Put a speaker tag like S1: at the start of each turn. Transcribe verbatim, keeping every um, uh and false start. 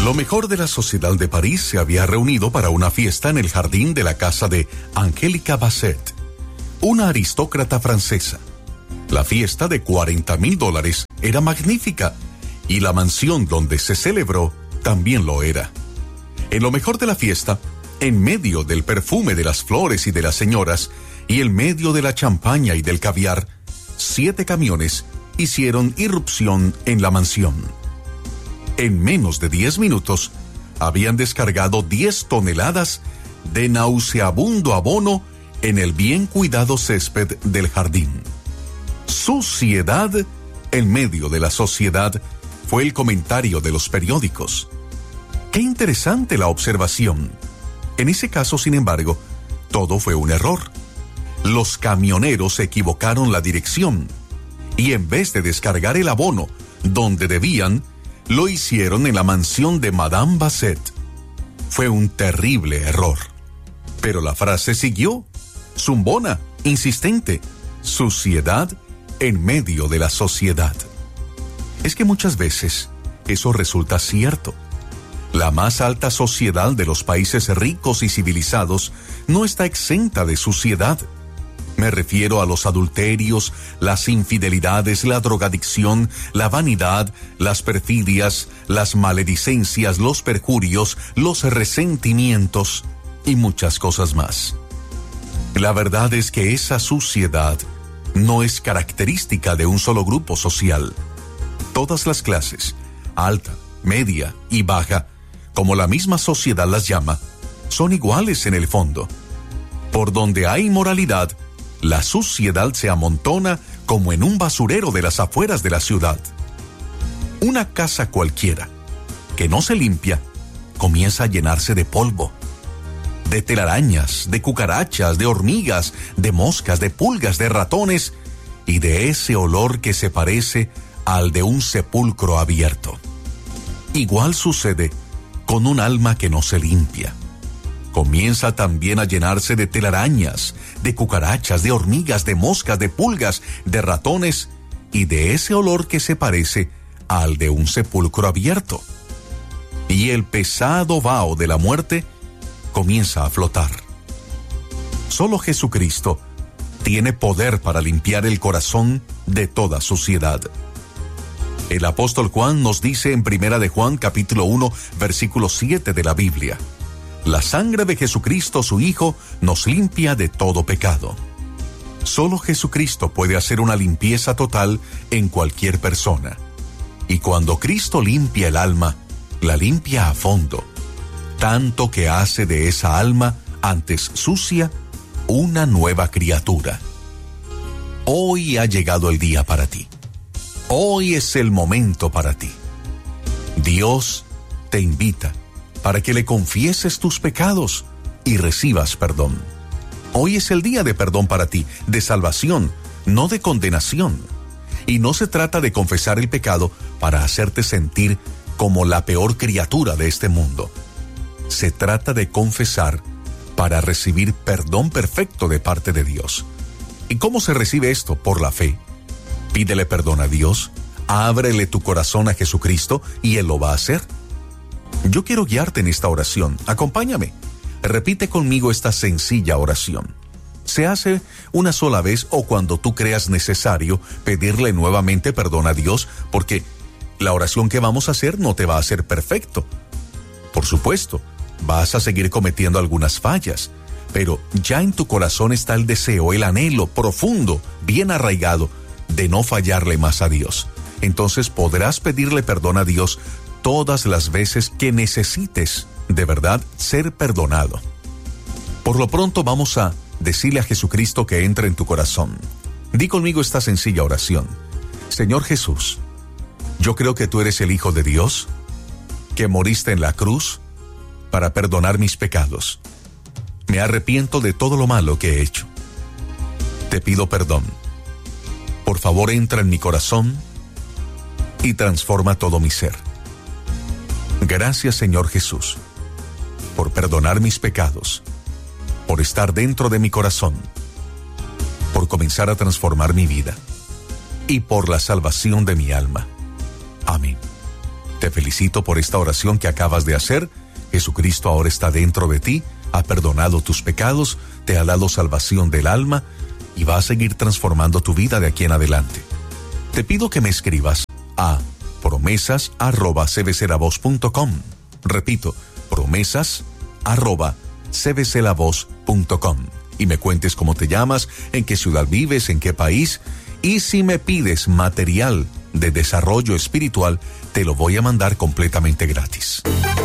S1: Lo mejor de la sociedad de París se había reunido para una fiesta en el jardín de la casa de Angélica Basset, una aristócrata francesa. La fiesta de cuarenta mil dólares era magnífica y la mansión donde se celebró también lo era. En lo mejor de la fiesta, en medio del perfume de las flores y de las señoras y en medio de la champaña y del caviar, siete camiones hicieron irrupción en la mansión. En menos de diez minutos, habían descargado diez toneladas de nauseabundo abono en el bien cuidado césped del jardín. Suciedad en medio de la sociedad fue el comentario de los periódicos. Qué interesante la observación. En ese caso, sin embargo, todo fue un error. Los camioneros equivocaron la dirección y en vez de descargar el abono donde debían, lo hicieron en la mansión de Madame Basset. Fue un terrible error. Pero la frase siguió, zumbona, insistente, suciedad en medio de la sociedad. Es que muchas veces eso resulta cierto. La más alta sociedad de los países ricos y civilizados no está exenta de suciedad. Me refiero a los adulterios, las infidelidades, la drogadicción, la vanidad, las perfidias, las maledicencias, los perjurios, los resentimientos y muchas cosas más. La verdad es que esa suciedad no es característica de un solo grupo social. Todas las clases, alta, media y baja, como la misma sociedad las llama, son iguales en el fondo. Por donde hay inmoralidad, la suciedad se amontona como en un basurero de las afueras de la ciudad. Una casa cualquiera que no se limpia comienza a llenarse de polvo, de telarañas, de cucarachas, de hormigas, de moscas, de pulgas, de ratones y de ese olor que se parece al de un sepulcro abierto. Igual sucede con un alma que no se limpia. Comienza también a llenarse de telarañas, de cucarachas, de hormigas, de moscas, de pulgas, de ratones y de ese olor que se parece al de un sepulcro abierto. Y el pesado vaho de la muerte comienza a flotar. Solo Jesucristo tiene poder para limpiar el corazón de toda suciedad. El apóstol Juan nos dice en Primera de Juan capítulo uno, versículo siete de la Biblia: la sangre de Jesucristo, su Hijo, nos limpia de todo pecado. Solo Jesucristo puede hacer una limpieza total en cualquier persona. Y cuando Cristo limpia el alma, la limpia a fondo, tanto que hace de esa alma, antes sucia, una nueva criatura. Hoy ha llegado el día para ti. Hoy es el momento para ti. Dios te invita para que le confieses tus pecados y recibas perdón. Hoy es el día de perdón para ti, de salvación, no de condenación. Y no se trata de confesar el pecado para hacerte sentir como la peor criatura de este mundo. Se trata de confesar para recibir perdón perfecto de parte de Dios. ¿Y cómo se recibe esto? Por la fe. Pídele perdón a Dios, ábrele tu corazón a Jesucristo y Él lo va a hacer. Yo quiero guiarte en esta oración. Acompáñame. Repite conmigo esta sencilla oración. Se hace una sola vez o cuando tú creas necesario pedirle nuevamente perdón a Dios, porque la oración que vamos a hacer no te va a hacer perfecto. Por supuesto, vas a seguir cometiendo algunas fallas, pero ya en tu corazón está el deseo, el anhelo profundo, bien arraigado, de no fallarle más a Dios. Entonces podrás pedirle perdón a Dios todas las veces que necesites de verdad ser perdonado. Por lo pronto vamos a decirle a Jesucristo que entre en tu corazón. Di conmigo esta sencilla oración. Señor Jesús, yo creo que tú eres el Hijo de Dios, que moriste en la cruz para perdonar mis pecados. Me arrepiento de todo lo malo que he hecho. Te pido perdón. Por favor, entra en mi corazón y transforma todo mi ser. Gracias, Señor Jesús, por perdonar mis pecados, por estar dentro de mi corazón, por comenzar a transformar mi vida y por la salvación de mi alma. Amén. Te felicito por esta oración que acabas de hacer. Jesucristo ahora está dentro de ti, ha perdonado tus pecados, te ha dado salvación del alma y va a seguir transformando tu vida de aquí en adelante. Te pido que me escribas a promesas arroba c b c la voz punto com. Repito, promesas arroba c b c la voz punto com. Y me cuentes cómo te llamas, en qué ciudad vives, en qué país. Y si me pides material de desarrollo espiritual, te lo voy a mandar completamente gratis.